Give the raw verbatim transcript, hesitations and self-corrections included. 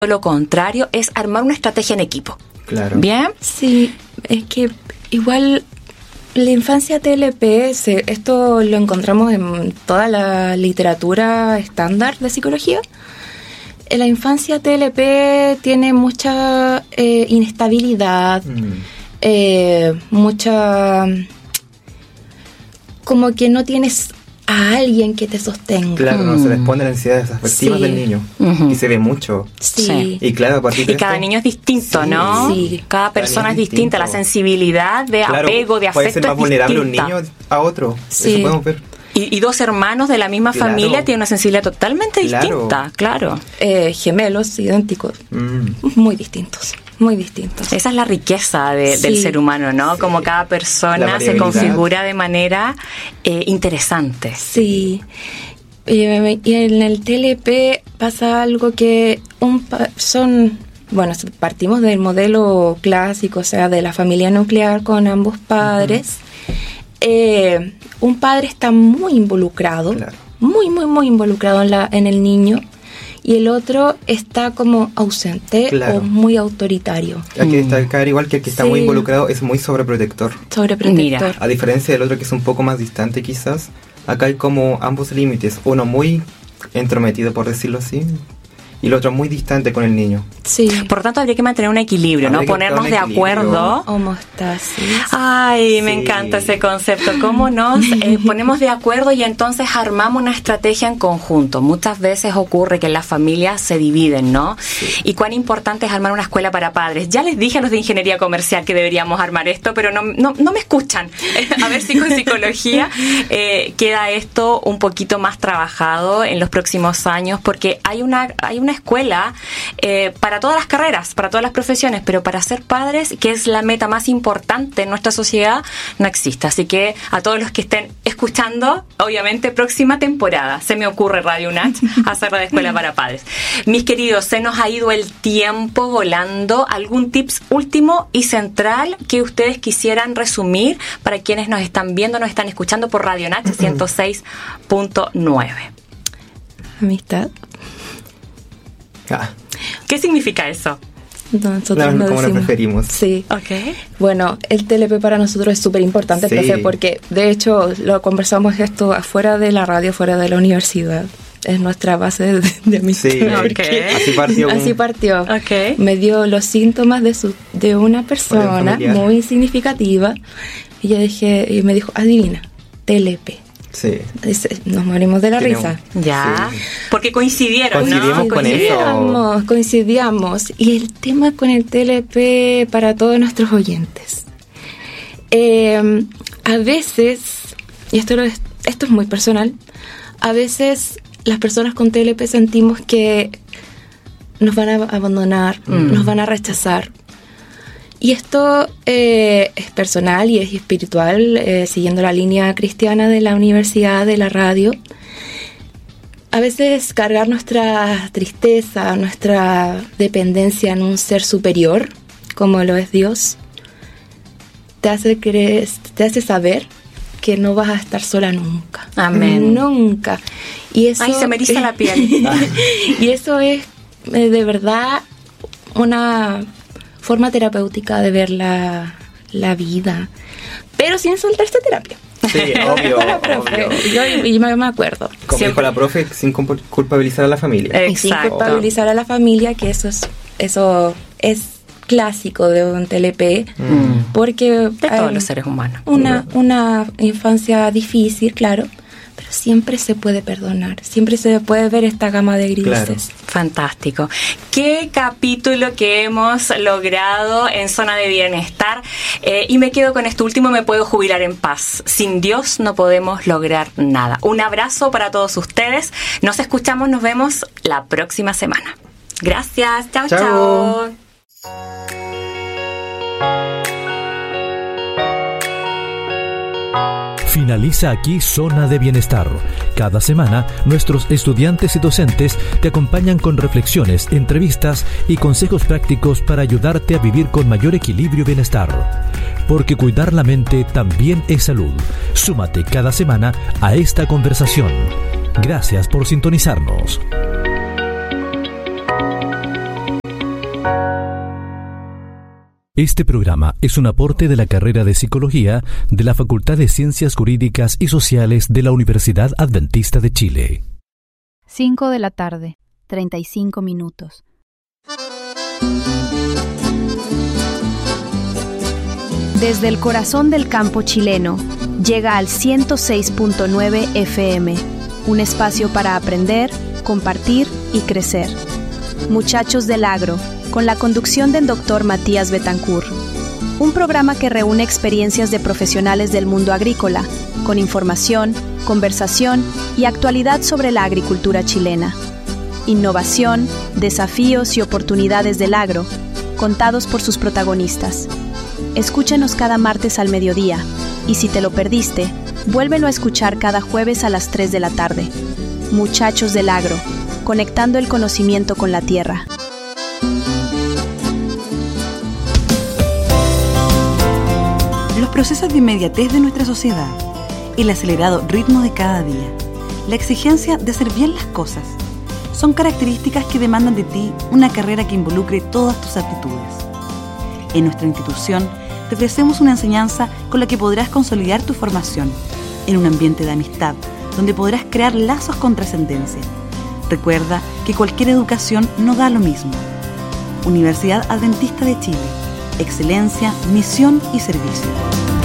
lo contrario, es armar una estrategia en equipo. Claro. ¿Bien? Sí, es que igual la infancia T L P, se, esto lo encontramos en toda la literatura estándar de psicología. La infancia T L P tiene mucha eh, inestabilidad, mm. eh, mucha... como que no tienes a alguien que te sostenga. Claro, no, se les pone la ansiedad afectivas sí. del niño. Uh-huh. Y se ve mucho. Sí. Y claro, a partir de Y cada esto, niño es distinto, sí. ¿no? Sí. Cada persona cada es distinta. La sensibilidad de claro, apego, de afecto puede ser más es vulnerable distinta. un niño a otro. Sí. Eso podemos ver. Y, y dos hermanos de la misma claro. familia tienen una sensibilidad totalmente claro. distinta, claro. Eh, gemelos idénticos. Mm. Muy distintos. Muy distintos. Esa es la riqueza de, sí. del ser humano, ¿no? Sí. Como cada persona se configura de manera eh, interesante. Sí. Eh, y en el T L P pasa algo que un pa- son... Bueno, partimos del modelo clásico, o sea, de la familia nuclear con ambos padres. Uh-huh. Eh, un padre está muy involucrado, claro. muy, muy, muy involucrado en, la, en el niño. Y el otro está como ausente claro. o muy autoritario. Hay que destacar igual que el que está sí. muy involucrado es muy sobreprotector. Sobreprotector. Mira. A diferencia del otro que es un poco más distante quizás, acá hay como ambos límites. Uno muy entrometido, por decirlo así, y el otro muy distante con el niño. Sí. Por lo tanto, habría que mantener un equilibrio, habría ¿no? Ponernos de acuerdo. Homostasis. Ay, sí. me encanta ese concepto. ¿Cómo nos eh, ponemos de acuerdo y entonces armamos una estrategia en conjunto? Muchas veces ocurre que las familias se dividen, ¿no? Sí. Y cuán importante es armar una escuela para padres. Ya les dije a los de ingeniería comercial que deberíamos armar esto, pero no, no, no me escuchan. A ver si con psicología eh, queda esto un poquito más trabajado en los próximos años, porque hay una, hay una escuela eh, para todas las carreras, para todas las profesiones, pero para ser padres, que es la meta más importante en nuestra sociedad, no existe. Así que a todos los que estén escuchando, obviamente próxima temporada, se me ocurre Radio U N A C hacer la escuela para padres. Mis queridos, se nos ha ido el tiempo volando. ¿Algún tips último y central que ustedes quisieran resumir para quienes nos están viendo, nos están escuchando por Radio U N A C ciento seis punto nueve? Amistad. Ah. ¿Qué significa eso? Nosotros no, no como decimos. Lo preferimos. Sí. Okay. Bueno, el T L P para nosotros es súper importante, sí. profe, porque de hecho lo conversamos esto afuera de la radio, fuera de la universidad. Es nuestra base de, de amistad. Sí, okay. Así partió. Así partió. Okay. Me dio los síntomas de su de una persona muy significativa y yo dije, y me dijo, adivina, T L P. Sí. Nos morimos de la Tenemos, risa. Ya. Sí. Porque coincidieron, Coincidimos ¿no? con coincidíamos, eso. Coincidíamos. Y el tema con el T L P para todos nuestros oyentes. Eh, a veces, y esto, lo es, esto es muy personal, a veces las personas con T L P sentimos que nos van a abandonar, mm. nos van a rechazar. Y esto eh, es personal y es espiritual, eh, siguiendo la línea cristiana de la universidad, de la radio. A veces cargar nuestra tristeza, nuestra dependencia en un ser superior, como lo es Dios, te hace creer, te hace saber que no vas a estar sola nunca. Amén. Nunca. Y eso, ay, se me eriza la piel. Y eso es eh, de verdad una forma terapéutica de ver la, la vida, pero sin soltar esta terapia. Sí, obvio, profe, obvio. Yo, yo me, me acuerdo. Como Siempre. dijo la profe, sin culpabilizar a la familia. Y sin culpabilizar a la familia, que eso es, eso es clásico de un T L P, mm. porque de todos los seres humanos. Una, una infancia difícil, claro, pero siempre se puede perdonar, siempre se puede ver esta gama de grises. Claro. Fantástico. Qué capítulo que hemos logrado en Zona de Bienestar. Eh, y me quedo con esto último, me puedo jubilar en paz. Sin Dios no podemos lograr nada. Un abrazo para todos ustedes. Nos escuchamos, nos vemos la próxima semana. Gracias. Chao, chao. chao. Finaliza aquí Zona de Bienestar. Cada semana, nuestros estudiantes y docentes te acompañan con reflexiones, entrevistas y consejos prácticos para ayudarte a vivir con mayor equilibrio y bienestar. Porque cuidar la mente también es salud. Súmate cada semana a esta conversación. Gracias por sintonizarnos. Este programa es un aporte de la carrera de Psicología de la Facultad de Ciencias Jurídicas y Sociales de la Universidad Adventista de Chile. cinco de la tarde, treinta y cinco minutos. Desde el corazón del campo chileno, llega al ciento seis punto nueve F M, un espacio para aprender, compartir y crecer. Muchachos del Agro, con la conducción del doctor Matías Betancourt. Un programa que reúne experiencias de profesionales del mundo agrícola, con información, conversación y actualidad sobre la agricultura chilena. Innovación, desafíos y oportunidades del agro, contados por sus protagonistas. Escúchanos cada martes al mediodía, y si te lo perdiste, vuélvelo a escuchar cada jueves a las tres de la tarde. Muchachos del Agro, conectando el conocimiento con la tierra. Los procesos de inmediatez de nuestra sociedad, el acelerado ritmo de cada día, la exigencia de hacer bien las cosas, son características que demandan de ti una carrera que involucre todas tus aptitudes. En nuestra institución te ofrecemos una enseñanza con la que podrás consolidar tu formación en un ambiente de amistad, donde podrás crear lazos con trascendencia. Recuerda que cualquier educación no da lo mismo. Universidad Adventista de Chile. Excelencia, misión y servicio.